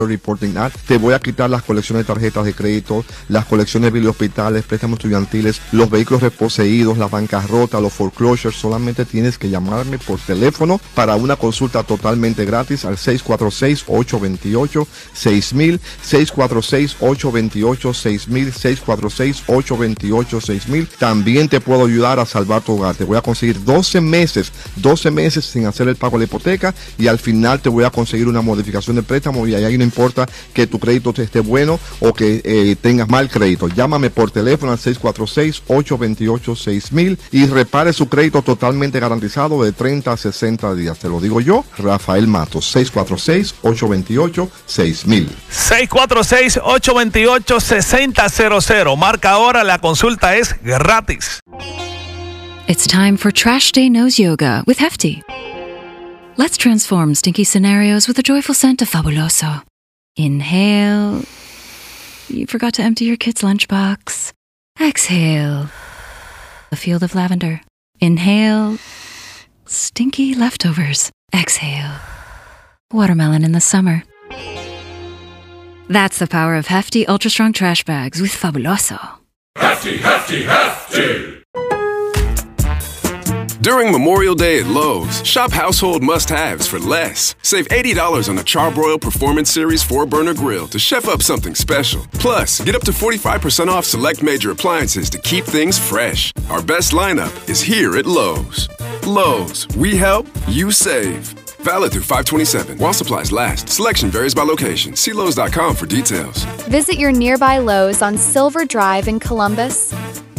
Reporting Act. Te voy a quitar las colecciones de tarjetas de crédito, las colecciones de bihospitales, préstamos estudiantiles, los vehículos reposeídos, la bancarrota, los foreclosures. Solamente tienes que llamarme por teléfono para una consulta totalmente gratis al 646-828-6000, 646-828-6000, 646-828-6000. También te puedo ayudar a salvar tu hogar. Te voy a conseguir 12 meses sin hacer el pago de la hipoteca, y al final te voy a conseguir una modificación de préstamo, y ahí no importa que tu crédito esté bueno o que tengas mal crédito. Llámame por teléfono al 646-828-6000 y repare su crédito totalmente garantizado de 30 a 60 días. Te lo digo yo, Rafael Matos, 646-828-6000. 646-828-6000. Marca ahora, la consulta es gratis. It's time for Trash Day Nose Yoga with Hefty. Let's transform stinky scenarios with a joyful scent of Fabuloso. Inhale. You forgot to empty your kid's lunchbox. Exhale. A field of lavender. Inhale. Stinky leftovers. Exhale. Watermelon in the summer. That's the power of Hefty Ultra Strong Trash Bags with Fabuloso. Hefty, Hefty, Hefty! During Memorial Day at Lowe's, shop household must-haves for less. Save $80 on a Charbroil Performance Series 4-burner grill to chef up something special. Plus, get up to 45% off select major appliances to keep things fresh. Our best lineup is here at Lowe's. Lowe's, we help, you save. Valid through 5/27 while supplies last. Selection varies by location. See Lowe's.com for details. Visit your nearby Lowe's on Silver Drive in Columbus.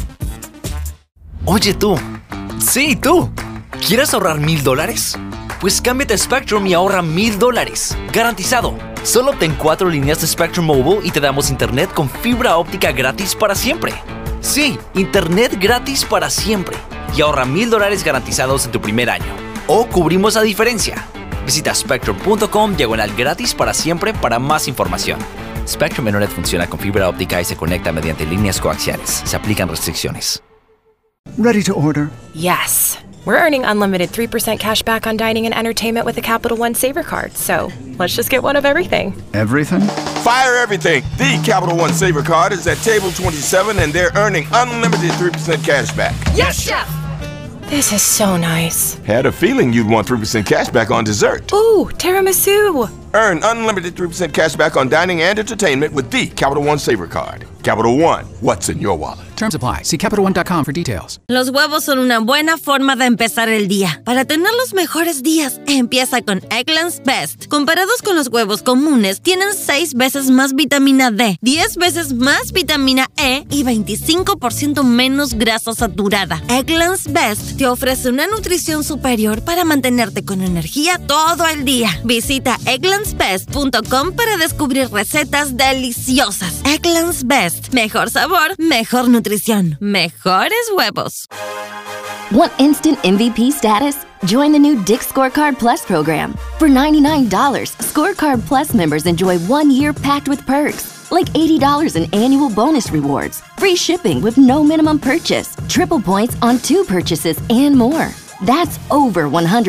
Oye tú, sí tú, ¿quieres ahorrar $1,000? Pues cámbiate a Spectrum y ahorra $1,000, garantizado. Solo obtén 4 líneas de Spectrum Mobile y te damos internet con fibra óptica gratis para siempre. Sí, internet gratis para siempre. Y ahorra $1,000 garantizados en tu primer año. O cubrimos la diferencia. Visita spectrum.com/gratis para siempre para más información. Spectrum Internet funciona con fibra óptica y se conecta mediante líneas coaxiales. Se aplican restricciones. Ready to order? Yes. We're earning unlimited 3% cash back on dining and entertainment with the Capital One Saver Card, so let's just get one of everything. Everything? Fire everything! The Capital One Saver Card is at table 27 and they're earning unlimited 3% cash back. Yes, Chef! This is so nice. Had a feeling you'd want 3% cash back on dessert. Ooh, tiramisu! Earn unlimited 3% cash back on dining and entertainment with the Capital One Saver Card. Capital One, what's in your wallet? Terms apply. See CapitalOne.com for details. Los huevos son una buena forma de empezar el día. Para tener los mejores días, empieza con Eggland's Best. Comparados con los huevos comunes, tienen 6 veces más vitamina D, 10 veces más vitamina E y 25% menos grasa saturada. Eggland's Best te ofrece una nutrición superior para mantenerte con energía todo el día. Visita egglandsbest.com para descubrir recetas deliciosas. Eggland's Best. Mejor sabor, mejor nutrición, mejores huevos. Want instant MVP status? Join the new Dick's Scorecard Plus program. For $99, Scorecard Plus members enjoy 1 year packed with perks, like $80 in annual bonus rewards, free shipping with no minimum purchase, triple points on 2 purchases, and more. That's over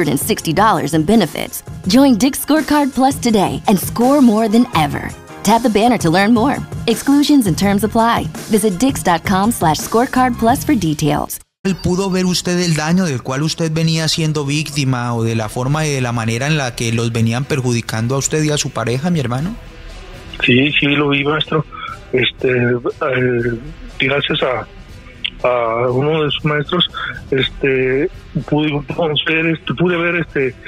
$160 in benefits. Join Dick's Scorecard Plus today and score more than ever. Tap the banner to learn more. Exclusions and terms apply. Visit Dix.com/scorecard plus for details. ¿Pudo ver usted el daño del cual usted venía siendo víctima o de la forma y de la manera en la que los venían perjudicando a usted y a su pareja, mi hermano? Sí, lo vi, maestro. Gracias a uno de sus maestros, pude ver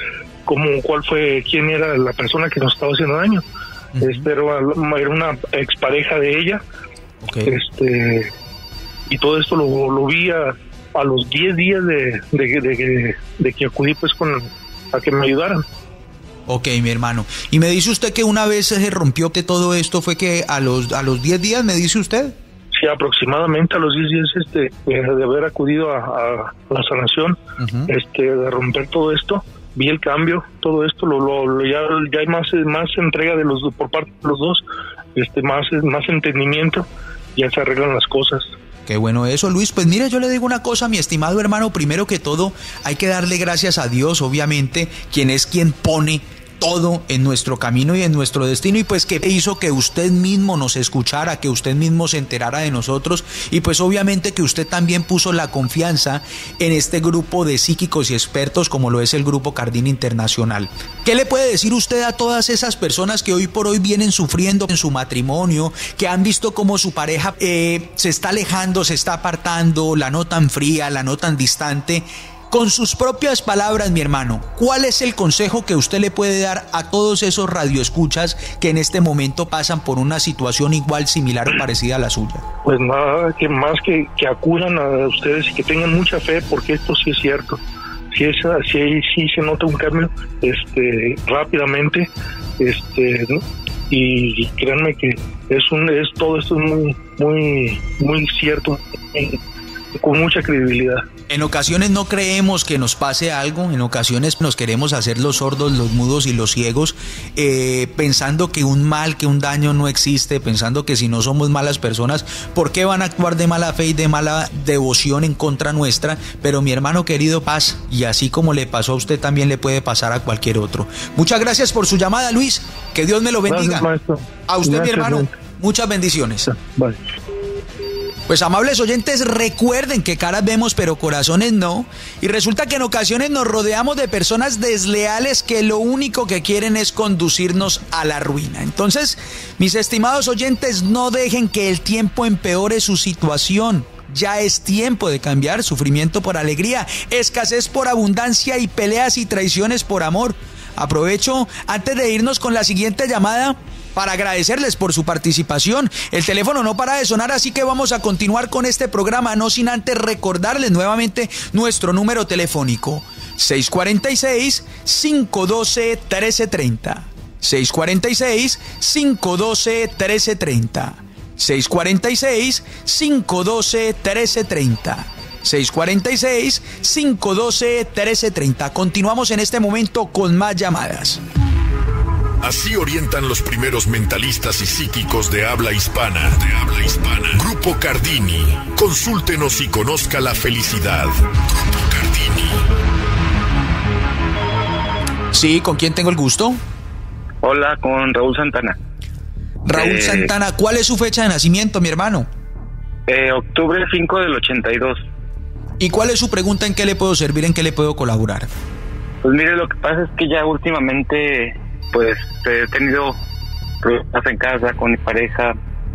quién era la persona que nos estaba haciendo daño. Era una expareja de ella. Okay. Y todo esto lo vi a los 10 días de que acudí pues a que me ayudaran. Ok, mi hermano. Y me dice usted que una vez se rompió todo esto, ¿fue que a los 10 días me dice usted? Sí, aproximadamente a los 10 días de haber acudido a la sanación, de romper todo esto. Vi el cambio, todo esto, ya hay más entrega por parte de los dos, más entendimiento, ya se arreglan las cosas. Qué bueno eso, Luis. Pues mira, yo le digo una cosa, mi estimado hermano, primero que todo, hay que darle gracias a Dios, obviamente, quien pone todo en nuestro camino y en nuestro destino, y pues que hizo que usted mismo nos escuchara, que usted mismo se enterara de nosotros, y pues obviamente que usted también puso la confianza en este grupo de psíquicos y expertos como lo es el Grupo Cardini Internacional. ¿Qué le puede decir usted a todas esas personas que hoy por hoy vienen sufriendo en su matrimonio, que han visto cómo su pareja se está alejando, se está apartando, la notan fría, la notan distante? Con sus propias palabras, mi hermano, ¿cuál es el consejo que usted le puede dar a todos esos radioescuchas que en este momento pasan por una situación igual, similar o parecida a la suya? Pues nada, que más que acudan a ustedes y que tengan mucha fe, porque esto sí es cierto. Sí se nota un cambio rápidamente, ¿no? Y créanme que todo esto es muy cierto, con mucha credibilidad. En ocasiones no creemos que nos pase algo, en ocasiones nos queremos hacer los sordos, los mudos y los ciegos, pensando que un mal, que un daño no existe, pensando que si no somos malas personas, ¿por qué van a actuar de mala fe y de mala devoción en contra nuestra? Pero mi hermano querido, paz, y así como le pasó a usted, también le puede pasar a cualquier otro. Muchas gracias por su llamada, Luis, que Dios me lo bendiga. Gracias, a usted, gracias, mi hermano, maestro. Muchas bendiciones. Bye. Pues amables oyentes, recuerden que caras vemos pero corazones no, y resulta que en ocasiones nos rodeamos de personas desleales que lo único que quieren es conducirnos a la ruina. Entonces, mis estimados oyentes, no dejen que el tiempo empeore su situación. Ya es tiempo de cambiar sufrimiento por alegría, escasez por abundancia y peleas y traiciones por amor. Aprovecho antes de irnos con la siguiente llamada para agradecerles por su participación. El teléfono no para de sonar, así que vamos a continuar con este programa, no sin antes recordarles nuevamente nuestro número telefónico: 646-512-1330. 646-512-1330. 646-512-1330. 646-512-1330. Continuamos en este momento con más llamadas. Así orientan los primeros mentalistas y psíquicos de habla hispana. Grupo Cardini. Consúltenos y conozca la felicidad. Grupo Cardini. Sí, ¿con quién tengo el gusto? Hola, con Raúl Santana. Raúl Santana, ¿cuál es su fecha de nacimiento, mi hermano? Octubre 5 del 82. ¿Y cuál es su pregunta? ¿En qué le puedo servir? ¿En qué le puedo colaborar? Pues mire, lo que pasa es que ya últimamente pues he tenido problemas en casa con mi pareja.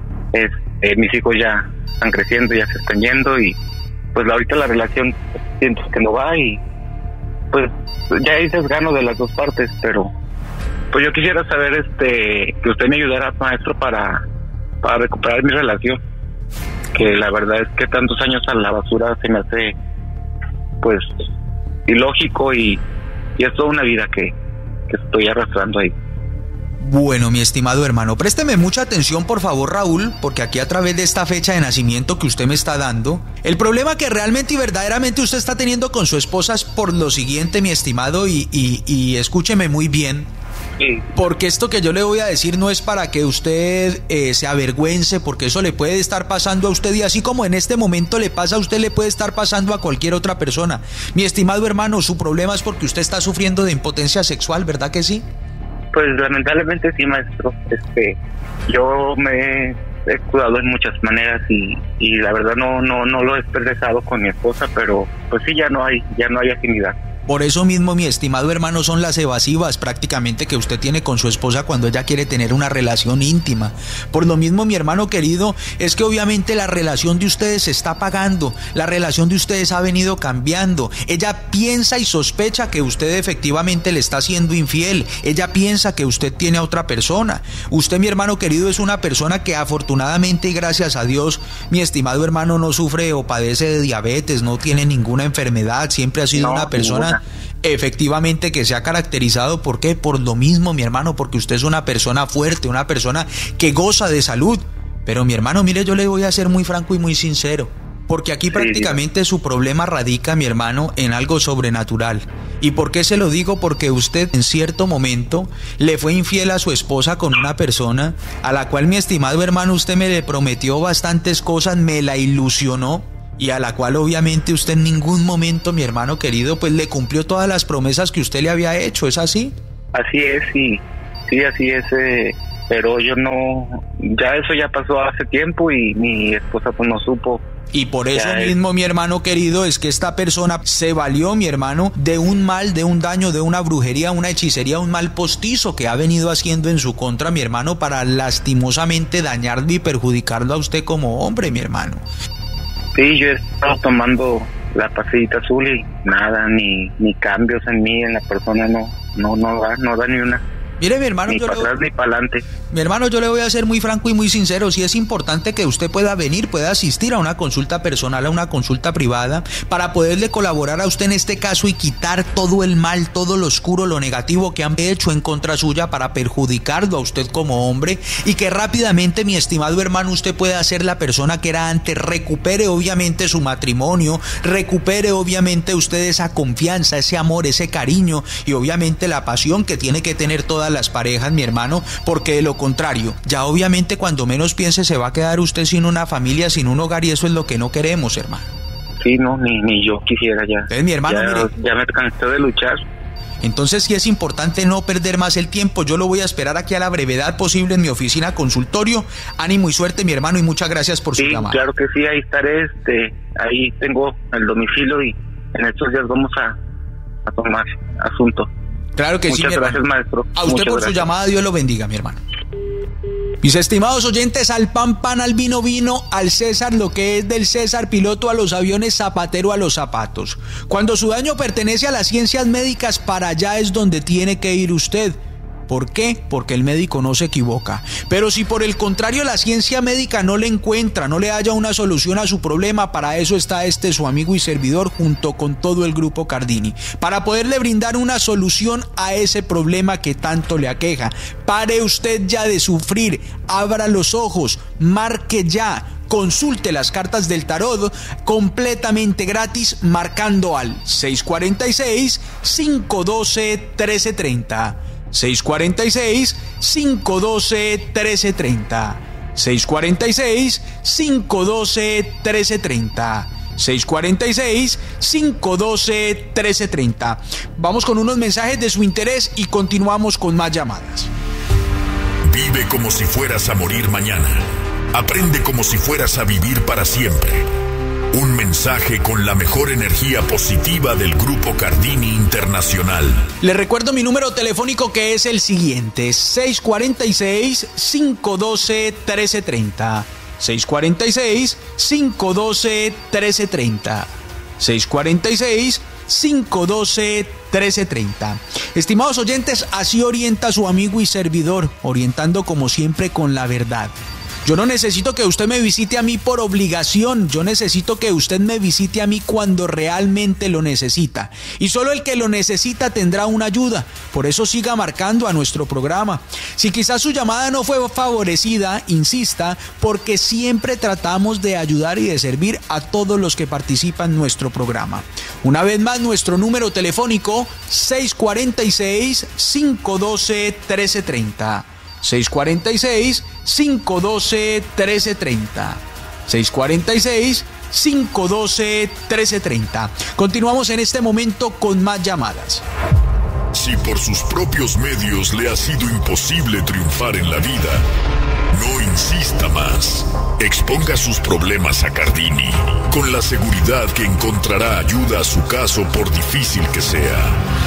Mis hijos ya están creciendo, ya se están yendo, y pues ahorita la relación siento que no va, y pues ya hay desgano de las dos partes, pero pues yo quisiera saber que usted me ayudara, maestro, para recuperar mi relación, que la verdad es que tantos años a la basura se me hace pues ilógico, y es toda una vida que estoy arrastrando ahí. Bueno, mi estimado hermano, présteme mucha atención, por favor, Raúl, porque aquí a través de esta fecha de nacimiento que usted me está dando, el problema que realmente y verdaderamente usted está teniendo con su esposa es por lo siguiente, mi estimado, y escúcheme muy bien. Sí. Porque esto que yo le voy a decir no es para que usted se avergüence, porque eso le puede estar pasando a usted, y así como en este momento le pasa a usted, le puede estar pasando a cualquier otra persona. Mi estimado hermano, su problema es porque usted está sufriendo de impotencia sexual, ¿verdad que sí? Pues lamentablemente sí, maestro. Yo me he cuidado en muchas maneras, y la verdad no lo he expresado con mi esposa, pero pues sí, ya no hay afinidad. Por eso mismo, mi estimado hermano, son las evasivas prácticamente que usted tiene con su esposa cuando ella quiere tener una relación íntima. Por lo mismo, mi hermano querido, es que obviamente la relación de ustedes se está apagando, la relación de ustedes ha venido cambiando. Ella piensa y sospecha que usted efectivamente le está siendo infiel, ella piensa que usted tiene a otra persona. Usted, mi hermano querido, es una persona que afortunadamente y gracias a Dios, mi estimado hermano, no sufre o padece de diabetes, no tiene ninguna enfermedad, siempre ha sido una persona efectivamente que se ha caracterizado. ¿Por qué? Por lo mismo, mi hermano, porque usted es una persona fuerte, una persona que goza de salud. Pero mi hermano, mire, yo le voy a ser muy franco y muy sincero, porque aquí prácticamente su problema radica, mi hermano, en algo sobrenatural. ¿Y por qué se lo digo? Porque usted en cierto momento le fue infiel a su esposa con una persona a la cual, mi estimado hermano, usted me le prometió bastantes cosas, me la ilusionó, y a la cual obviamente usted en ningún momento, mi hermano querido, pues le cumplió todas las promesas que usted le había hecho. ¿Es así? así es, sí, así es, pero yo no, ya eso ya pasó hace tiempo y mi esposa pues no supo. Y por eso mismo, mi hermano querido, es que esta persona se valió, mi hermano, de un mal, de un daño, de una brujería, una hechicería, un mal postizo que ha venido haciendo en su contra, mi hermano, para lastimosamente dañarlo y perjudicarlo a usted como hombre, mi hermano. Sí, yo he estado tomando la pastillita azul y nada, ni cambios en mí, en la persona, no da ni una. Mire, mi hermano, ni para atrás ni para adelante. Mi hermano, yo le voy a ser muy franco y muy sincero. Sí es importante que usted pueda venir, pueda asistir a una consulta personal, a una consulta privada, para poderle colaborar a usted en este caso y quitar todo el mal, todo lo oscuro, lo negativo que han hecho en contra suya para perjudicarlo a usted como hombre, y que rápidamente, mi estimado hermano, usted pueda ser la persona que era antes, recupere obviamente su matrimonio, recupere obviamente usted esa confianza, ese amor, ese cariño y obviamente la pasión que tiene que tener todas las parejas, mi hermano, porque de lo contrario, ya obviamente cuando menos piense se va a quedar usted sin una familia, sin un hogar, y eso es lo que no queremos, hermano. Sí, no, ni yo quisiera ya. Entonces, mi hermano, ya me cansé de luchar. Entonces sí es importante no perder más el tiempo. Yo lo voy a esperar aquí a la brevedad posible en mi oficina consultorio. Ánimo y suerte, mi hermano, y muchas gracias por su llamada. Claro que sí, ahí estaré, ahí tengo el domicilio y en estos días vamos a tomar asunto. Claro que sí, mi hermano. Muchas gracias, maestro. A usted por su llamada, Dios lo bendiga, mi hermano. Mis estimados oyentes, al pan, al vino, vino, al César lo que es del César, piloto a los aviones, zapatero a los zapatos. Cuando su daño pertenece a las ciencias médicas, para allá es donde tiene que ir usted. ¿Por qué? Porque el médico no se equivoca. Pero si por el contrario la ciencia médica no le encuentra, no le haya una solución a su problema, para eso está su amigo y servidor junto con todo el grupo Cardini, para poderle brindar una solución a ese problema que tanto le aqueja. Pare usted ya de sufrir, abra los ojos, marque ya. Consulte las cartas del tarot completamente gratis marcando al 646-512-1330. 646-512-1330. 646-512-1330. 646-512-1330. Vamos con unos mensajes de su interés y continuamos con más llamadas. Vive como si fueras a morir mañana. Aprende como si fueras a vivir para siempre. Un mensaje con la mejor energía positiva del Grupo Cardini Internacional. Le recuerdo mi número telefónico, que es el siguiente: 646-512-1330. 646-512-1330. 646-512-1330. Estimados oyentes, así orienta su amigo y servidor, orientando como siempre con la verdad. Yo no necesito que usted me visite a mí por obligación, yo necesito que usted me visite a mí cuando realmente lo necesita. Y solo el que lo necesita tendrá una ayuda, por eso siga marcando a nuestro programa. Si quizás su llamada no fue favorecida, insista, porque siempre tratamos de ayudar y de servir a todos los que participan en nuestro programa. Una vez más, nuestro número telefónico: 646-512-1330. 646-512-1330. 646-512-1330. Continuamos en este momento con más llamadas. Si por sus propios medios le ha sido imposible triunfar en la vida, no insista más. Exponga sus problemas a Cardini, con la seguridad que encontrará ayuda a su caso, por difícil que sea.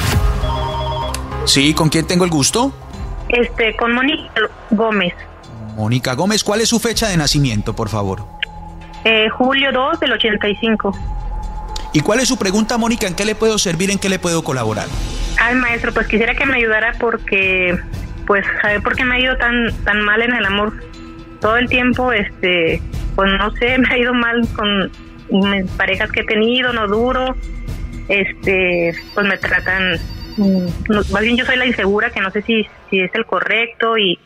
Sí, ¿con quién tengo el gusto? Con Mónica Gómez. Mónica Gómez, ¿cuál es su fecha de nacimiento, por favor? Julio 2 del 85. ¿Y cuál es su pregunta, Mónica? ¿En qué le puedo servir? ¿En qué le puedo colaborar? Ay, maestro, pues quisiera que me ayudara porque, pues, saber por qué me ha ido tan mal en el amor. Todo el tiempo, pues no sé, me ha ido mal con mis parejas que he tenido, no duro. Pues me tratan... más bien yo soy la insegura, que no sé si es el correcto, y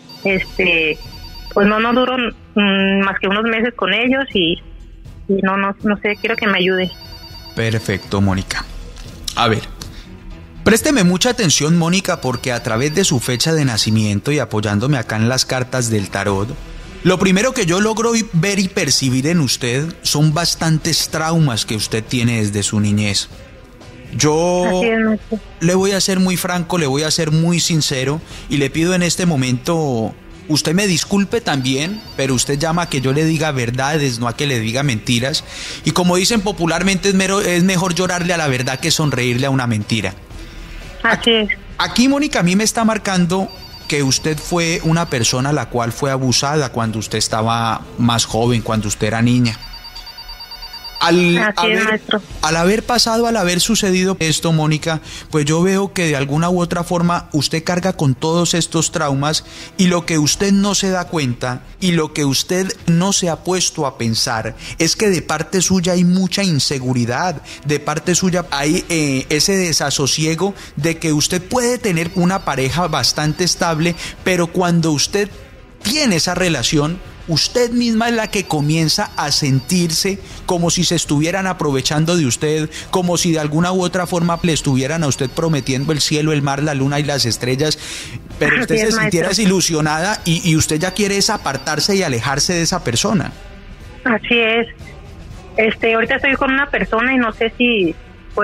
pues no duro más que unos meses con ellos y no sé, quiero que me ayude. Perfecto, Mónica. A ver, présteme mucha atención, Mónica, porque a través de su fecha de nacimiento y apoyándome acá en las cartas del tarot, lo primero que yo logro ver y percibir en usted son bastantes traumas que usted tiene desde su niñez. Yo le voy a ser muy franco, le voy a ser muy sincero y le pido en este momento, usted me disculpe también, pero usted llama a que yo le diga verdades, no a que le diga mentiras. Y como dicen popularmente, es mejor llorarle a la verdad que sonreírle a una mentira. Así es. Aquí, Mónica, a mí me está marcando que usted fue una persona la cual fue abusada cuando usted estaba más joven, cuando usted era niña. Al haber sucedido esto, Mónica, pues yo veo que de alguna u otra forma usted carga con todos estos traumas y lo que usted no se da cuenta y lo que usted no se ha puesto a pensar es que de parte suya hay mucha inseguridad, de parte suya hay ese desasosiego de que usted puede tener una pareja bastante estable, pero cuando usted tiene esa relación, usted misma es la que comienza a sentirse como si se estuvieran aprovechando de usted, como si de alguna u otra forma le estuvieran a usted prometiendo el cielo, el mar, la luna y las estrellas, pero usted se sintiera desilusionada y usted ya quiere es apartarse y alejarse de esa persona. Así es. Ahorita estoy con una persona y no sé si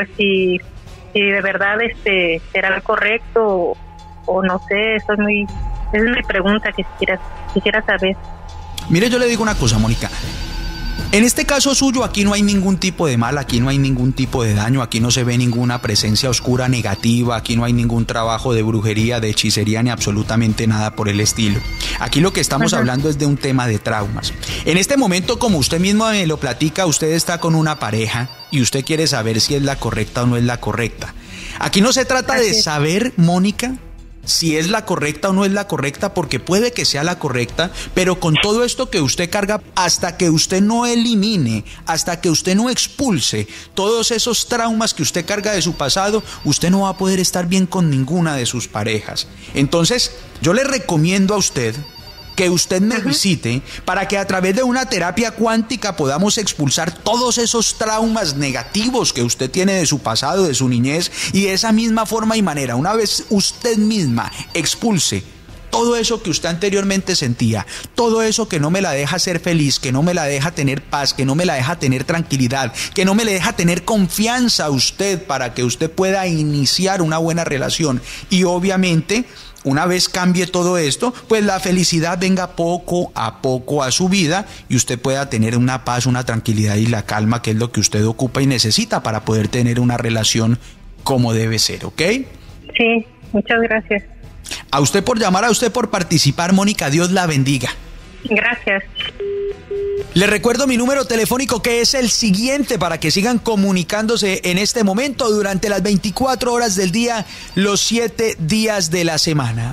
de verdad será lo correcto o no sé, esa es mi pregunta que quisiera saber. Mire, yo le digo una cosa, Mónica. En este caso suyo, aquí no hay ningún tipo de mal, aquí no hay ningún tipo de daño, aquí no se ve ninguna presencia oscura negativa, aquí no hay ningún trabajo de brujería, de hechicería, ni absolutamente nada por el estilo. Aquí lo que estamos hablando es de un tema de traumas. En este momento, como usted mismo me lo platica, usted está con una pareja y usted quiere saber si es la correcta o no es la correcta. Aquí no se trata de saber, Mónica, si es la correcta o no es la correcta, porque puede que sea la correcta, pero con todo esto que usted carga, hasta que usted no elimine, hasta que usted no expulse todos esos traumas que usted carga de su pasado, usted no va a poder estar bien con ninguna de sus parejas. Entonces, yo le recomiendo a usted que usted me visite para que a través de una terapia cuántica podamos expulsar todos esos traumas negativos que usted tiene de su pasado, de su niñez, y de esa misma forma y manera, una vez usted misma expulse todo eso que usted anteriormente sentía, todo eso que no me la deja ser feliz, que no me la deja tener paz, que no me la deja tener tranquilidad, que no me la deja tener confianza a usted para que usted pueda iniciar una buena relación. Y obviamente, una vez cambie todo esto, pues la felicidad venga poco a su vida y usted pueda tener una paz, una tranquilidad y la calma, que es lo que usted ocupa y necesita para poder tener una relación como debe ser, ¿ok? Sí, muchas gracias. A usted por llamar, a usted por participar, Mónica, Dios la bendiga. Gracias. Le recuerdo mi número telefónico, que es el siguiente, para que sigan comunicándose en este momento durante las 24 horas del día, los 7 días de la semana.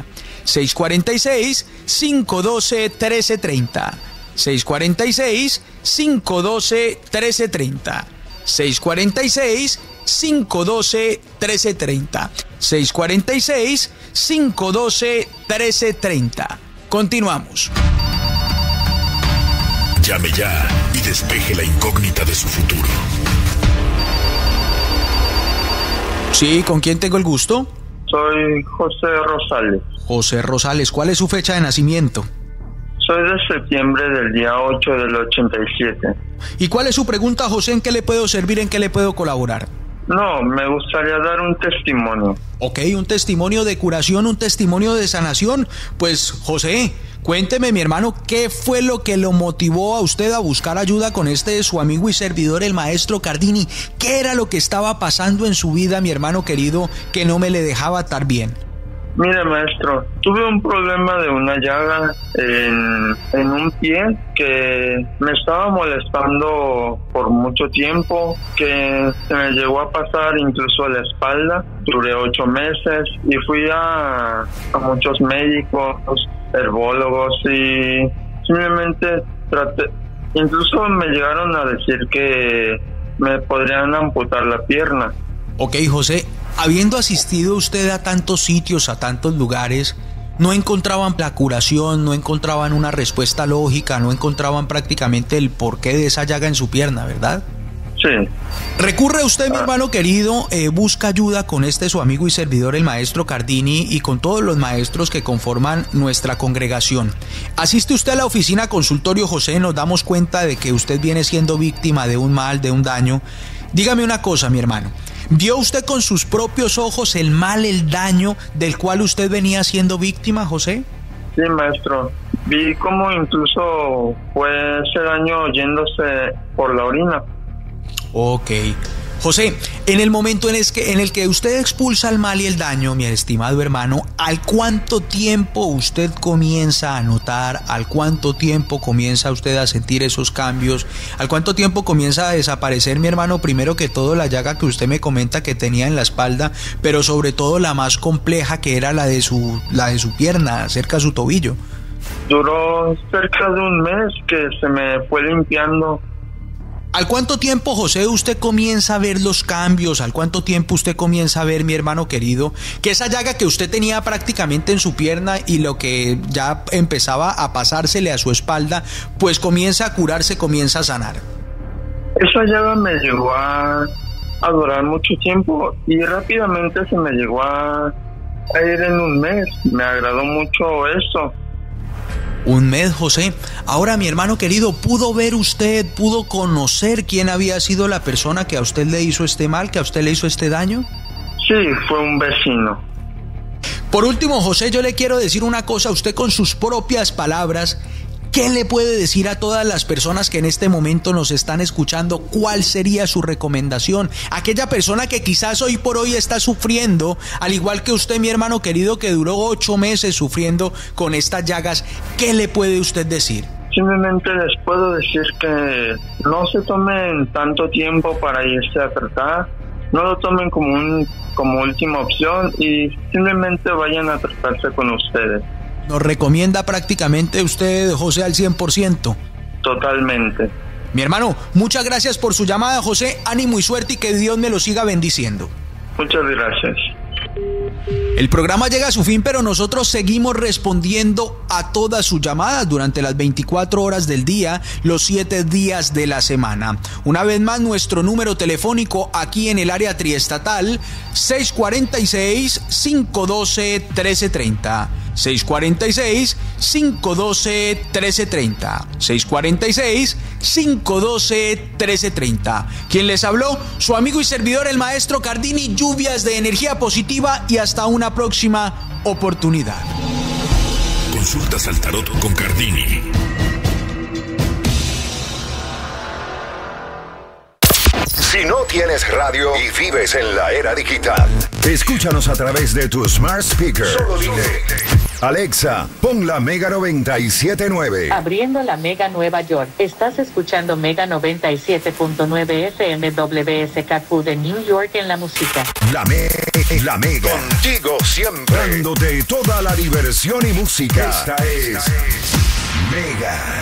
646-512-1330. 646-512-1330. 646-512-1330. 646-512-1330. Continuamos. Llame ya y despeje la incógnita de su futuro. Sí, ¿con quién tengo el gusto? Soy José Rosales. José Rosales, ¿cuál es su fecha de nacimiento? Soy de septiembre del día 8 del 87. ¿Y cuál es su pregunta, José? ¿En qué le puedo servir? ¿En qué le puedo colaborar? No, me gustaría dar un testimonio. Ok, un testimonio de curación, un testimonio de sanación. Pues, José, cuénteme, mi hermano, ¿qué fue lo que lo motivó a usted a buscar ayuda con su amigo y servidor, el maestro Cardini? ¿Qué era lo que estaba pasando en su vida, mi hermano querido, que no me le dejaba estar bien? Mire, maestro, tuve un problema de una llaga en un pie que me estaba molestando por mucho tiempo, que se me llegó a pasar incluso a la espalda. Duré 8 meses y fui a muchos médicos, herbólogos, y simplemente incluso me llegaron a decir que me podrían amputar la pierna. Ok, José, habiendo asistido usted a tantos sitios, a tantos lugares, no encontraban la curación, no encontraban una respuesta lógica, no encontraban prácticamente el porqué de esa llaga en su pierna, ¿verdad? Sí. Recurre usted, mi hermano querido, busca ayuda con su amigo y servidor, el maestro Cardini, y con todos los maestros que conforman nuestra congregación. Asiste usted a la oficina consultorio José, nos damos cuenta de que usted viene siendo víctima de un mal, de un daño. Dígame una cosa, mi hermano. ¿Vio usted con sus propios ojos el mal, el daño del cual usted venía siendo víctima, José? Sí, maestro. Vi cómo incluso fue ese daño yéndose por la orina. Ok. José, en el momento en el que usted expulsa el mal y el daño, mi estimado hermano, ¿al cuánto tiempo usted comienza a notar? ¿Al cuánto tiempo comienza usted a sentir esos cambios? ¿Al cuánto tiempo comienza a desaparecer, mi hermano? Primero que todo, la llaga que usted me comenta que tenía en la espalda, pero sobre todo la más compleja, que era la de su pierna, cerca a su tobillo. Duró cerca de un mes que se me fue limpiando. ¿Al cuánto tiempo, José, usted comienza a ver los cambios? ¿Al cuánto tiempo usted comienza a ver, mi hermano querido, que esa llaga que usted tenía prácticamente en su pierna y lo que ya empezaba a pasársele a su espalda, pues comienza a curarse, comienza a sanar? Esa llaga me llegó a durar mucho tiempo y rápidamente se me llegó a ir en un mes. Me agradó mucho eso. Un mes, José. Ahora, mi hermano querido, ¿pudo ver usted, pudo conocer quién había sido la persona que a usted le hizo este mal, que a usted le hizo este daño? Sí, fue un vecino. Por último, José, yo le quiero decir una cosa, usted con sus propias palabras, ¿qué le puede decir a todas las personas que en este momento nos están escuchando? ¿Cuál sería su recomendación? Aquella persona que quizás hoy por hoy está sufriendo, al igual que usted, mi hermano querido, que duró 8 meses sufriendo con estas llagas, ¿qué le puede usted decir? Simplemente les puedo decir que no se tomen tanto tiempo para irse a tratar, no lo tomen como última opción y simplemente vayan a tratarse con ustedes. ¿Nos recomienda prácticamente usted, José, al 100%? Totalmente. Mi hermano, muchas gracias por su llamada, José. Ánimo y suerte y que Dios me lo siga bendiciendo. Muchas gracias. El programa llega a su fin, pero nosotros seguimos respondiendo a todas sus llamadas durante las 24 horas del día, los 7 días de la semana. Una vez más, nuestro número telefónico aquí en el área triestatal, 646-512-1330. 646-512-1330. 646-512-1330. ¿Quién les habló? Su amigo y servidor, el maestro Cardini. Lluvias de energía positiva y hasta una próxima oportunidad. Consultas al tarot con Cardini. Si no tienes radio y vives en la era digital, escúchanos a través de tu smart speaker. Solo dile: Alexa, pon la Mega 97.9. Abriendo la Mega Nueva York. Estás escuchando Mega 97.9 FM WSKQ de New York en la música. La Mega. Contigo siempre. Dándote toda la diversión y música. Esta es Mega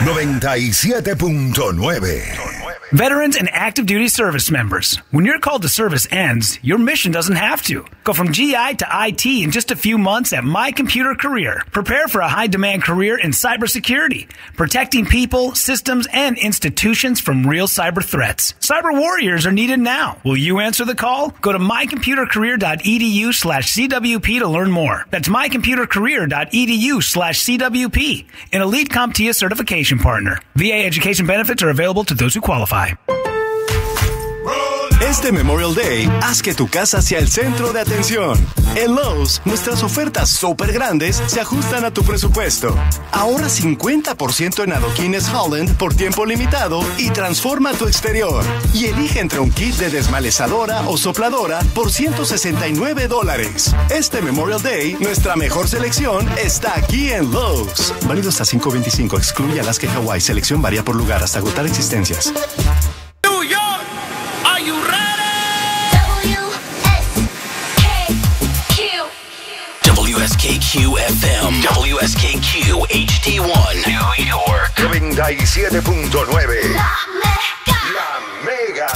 97.9. Veterans and active duty service members, when your call to service ends, your mission doesn't have to. Go from GI to IT in just a few months at My Computer Career. Prepare for a high-demand career in cybersecurity, protecting people, systems, and institutions from real cyber threats. Cyber warriors are needed now. Will you answer the call? Go to mycomputercareer.edu/CWP to learn more. That's mycomputercareer.edu/CWP, an elite CompTIA certification partner. VA education benefits are available to those who qualify. Este Memorial Day, haz que tu casa sea el centro de atención. En Lowe's, nuestras ofertas súper grandes se ajustan a tu presupuesto. Ahorra 50% en adoquines Holland por tiempo limitado y transforma tu exterior. Y elige entre un kit de desmalezadora o sopladora por $169. Este Memorial Day, nuestra mejor selección está aquí en Lowe's. Válido hasta 5/25. Excluye Alaska y Hawái. Selección varía por lugar hasta agotar existencias. New York, are you ready? WSKQ FM, WSKQ HD1, New York 97.9.